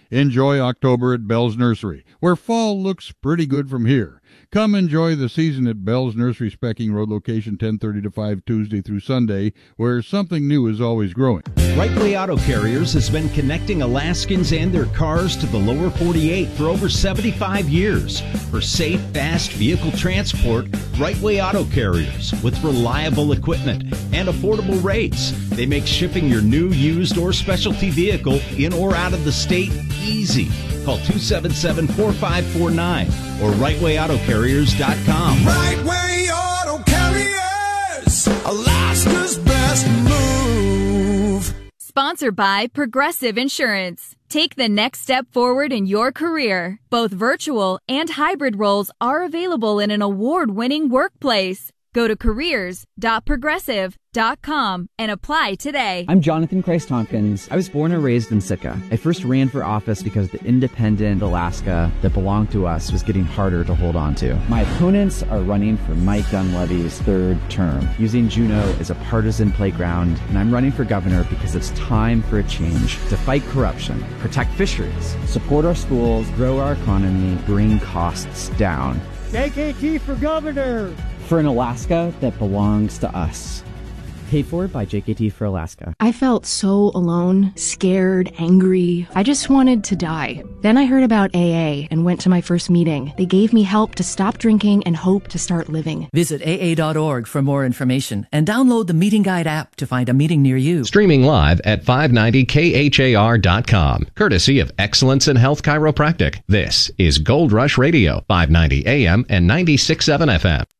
Enjoy October at Bell's Nursery, where fall looks pretty good from here. Come enjoy the season at Bell's Nursery, Specking Road, location 10:30 to 5 Tuesday through Sunday, where something new is always growing. Right Way Auto Carriers has been connecting Alaskans and their cars to the lower 48 for over 75 years. For safe, fast vehicle transport, Right Way Auto Carriers, with reliable equipment and affordable rates. They make shipping your new, used, or specialty vehicle in or out of the state easy. Call 277-4549 or rightwayautocarriers.com. Right Way Auto Carriers, Alaska's best move. Sponsored by Progressive Insurance. Take the next step forward in your career. Both virtual and hybrid roles are available in an award-winning workplace. Go to careers.progressive.com and apply today. I'm Jonathan Christ-Tompkins. I was born and raised in Sitka. I first ran for office because the independent Alaska that belonged to us was getting harder to hold on to. My opponents are running for Mike Dunleavy's third term, using Juneau as a partisan playground, and I'm running for governor because it's time for a change to fight corruption, protect fisheries, support our schools, grow our economy, bring costs down. JKT for governor! For an Alaska that belongs to us. Paid for by JKT for Alaska. I felt so alone, scared, angry. I just wanted to die. Then I heard about AA and went to my first meeting. They gave me help to stop drinking and hope to start living. Visit AA.org for more information and download the Meeting Guide app to find a meeting near you. Streaming live at 590khar.com, courtesy of Excellence in Health Chiropractic. This is Gold Rush Radio, 590 AM and 96.7 FM.